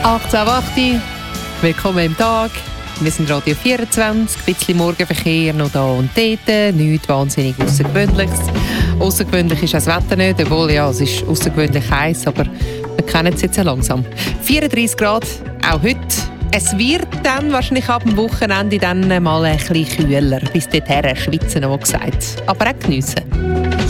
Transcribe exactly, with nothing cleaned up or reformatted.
achtzehn Uhr acht, willkommen im Tag. Wir sind Radio vierundzwanzig, ein bisschen Morgenverkehr noch da und dort, nichts wahnsinnig Außergewöhnliches. Außergewöhnlich ist das Wetter nicht, obwohl ja, es ist außergewöhnlich heiß, aber wir kennen es jetzt ja langsam. vierunddreißig Grad, auch heute. Es wird dann wahrscheinlich ab dem Wochenende dann mal ein bisschen kühler. Bis dorthin schwitzen, noch gesagt. Aber auch geniessen.